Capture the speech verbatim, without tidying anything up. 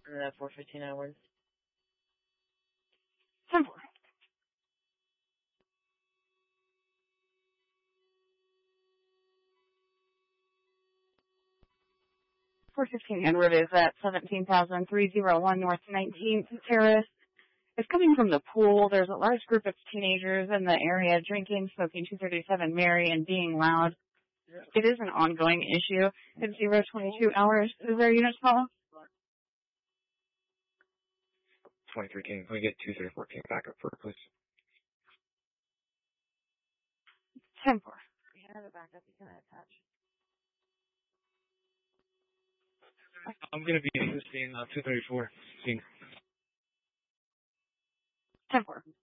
in that four fifteen hours. ten four. four fifteen en route is at seventeen thousand three oh one North nineteenth Terrace. It's coming from the pool. There's a large group of teenagers in the area drinking, smoking two thirty-seven Mary, and being loud. Yeah. It is an ongoing issue. It's zero twenty-two hours. Is there units call? twenty-three King. Can we get two thirty-four King back up for it, please? ten four. We have it back up. You can attach. I'm going to be assisting uh, two thirty-four King. ten four.